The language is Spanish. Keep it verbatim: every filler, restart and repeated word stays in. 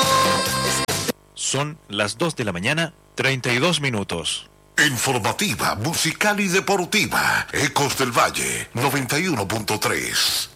Son las dos de la mañana, treinta y dos minutos. Informativa, musical y deportiva. Ecos del Valle, noventa y uno punto tres.